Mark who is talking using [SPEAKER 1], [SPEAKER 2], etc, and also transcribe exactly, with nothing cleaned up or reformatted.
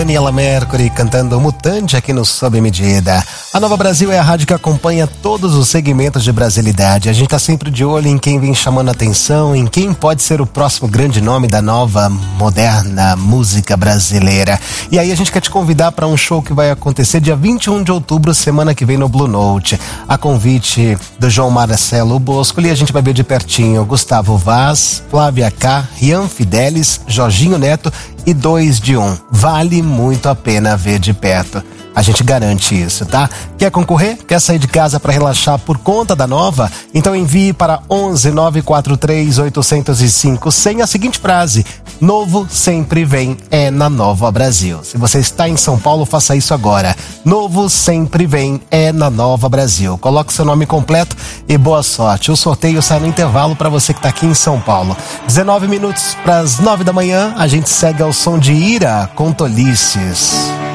[SPEAKER 1] Daniela Mercury cantando Mutante aqui no Sob Medida. A Nova Brasil é a rádio que acompanha todos os segmentos de brasilidade. A gente tá sempre de olho em quem vem chamando a atenção, em quem pode ser o próximo grande nome da nova, moderna música brasileira. E aí a gente quer te convidar para um show que vai acontecer dia vinte e um de outubro, semana que vem no Blue Note. A convite do João Marcelo Bosco, e a gente vai ver de pertinho Gustavo Vaz, Flávia K, Rian Fidelis, Jorginho Neto e dois de um. Vale muito a pena ver de perto. A gente garante isso, tá? Quer concorrer? Quer sair de casa para relaxar por conta da Nova? Então envie para onze nove quatro três oito zero cinco sem a seguinte frase: Novo sempre vem, é na Nova Brasil. Se você está em São Paulo, faça isso agora. Novo sempre vem, é na Nova Brasil. Coloque seu nome completo e boa sorte. O sorteio sai no intervalo para você que está aqui em São Paulo. dezenove minutos para as nove da manhã, a gente segue ao som de Ira com Tolices.